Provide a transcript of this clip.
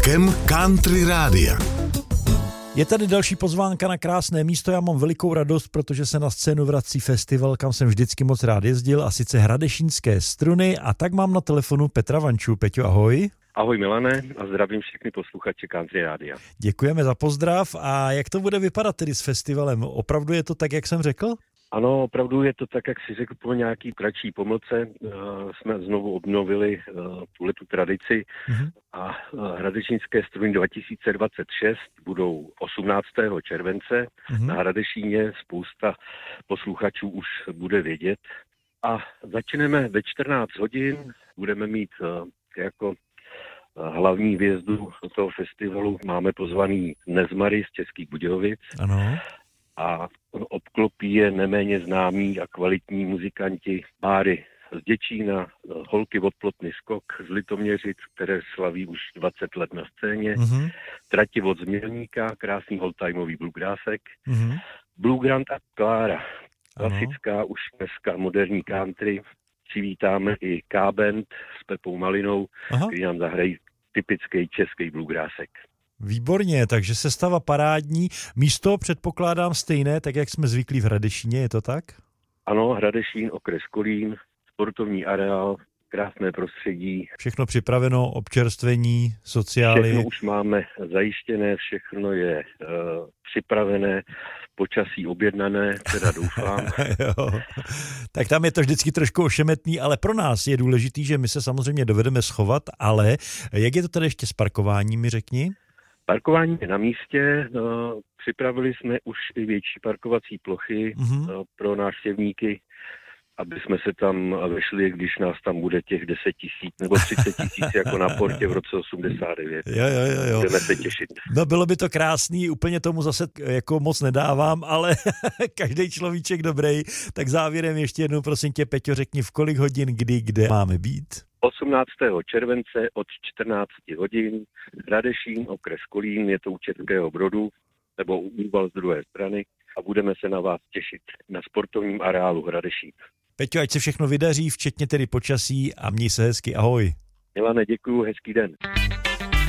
rokem Country Rádia. Je tady další pozvánka na krásné místo, já mám velikou radost, protože se na scénu vrací festival, kam jsem vždycky moc rád jezdil, a sice Hradečínské Struny, a tak mám na telefonu Petra Vanču. Peťo, ahoj. Ahoj Milane a zdravím všechny posluchače Country Rádia. Děkujeme za pozdrav. A jak to bude vypadat tedy s festivalem? Opravdu je to tak, jak jsem řekl? Ano, opravdu je to tak, jak si řekl, po nějaký kratší pomlce. Jsme znovu obnovili tuhletu tradici a Hradečínské Struny 2026 budou 18. července. Na Hradečíně spousta posluchačů už bude vědět. A začneme ve 14 hodin, budeme mít jako hlavní hvězdu toho festivalu. Máme pozvaný Nezmary z Českých Budějovic. Ano. A obklopí je neméně známí a kvalitní muzikanti páry z Děčína, holky od Plotny Skok z Litoměřic, které slaví už 20 let na scéně, Trati od Změlníka, krásný oldtimeový bluegrassek, Bluegrant a Klára, klasická už dneska moderní country. Přivítáme i K-Band s Pepou Malinou, který nám zahrají typický český bluegrassek. Výborně, takže sestava parádní. Místo předpokládám stejné, tak jak jsme zvyklí v Hradečíně, je to tak? Ano, Hradečín, okres Kolín, sportovní areál, krásné prostředí. Všechno připraveno, občerstvení, sociály. Všechno už máme zajištěné, všechno je připravené, počasí objednané, teda doufám. Jo. Tak tam je to vždycky trošku ošemetný, ale pro nás je důležitý, že my se samozřejmě dovedeme schovat, ale jak je to tady ještě s parkováním, mi řekni? Parkování je na místě, připravili jsme už i větší parkovací plochy pro návštěvníky, aby jsme se tam vešli, když nás tam bude těch 10 000 nebo 30 000 jako na Portě v roce 89. Jo. Budeme se těšit. No bylo by to krásný, úplně tomu zase jako moc nedávám, ale každý človíček dobrý. Tak závěrem ještě jednou, prosím tě, Peťo, řekni, v kolik hodin, kdy, kde máme být? 18. července od 14 hodin, Hradečín, okres Kolín, je to u Českého Brodu, nebo Úval z druhé strany, a budeme se na vás těšit na sportovním areálu Hradečín. Peťo, ať se všechno vydaří, včetně tedy počasí, a měj se hezky, ahoj. Milane, děkuju, hezký den.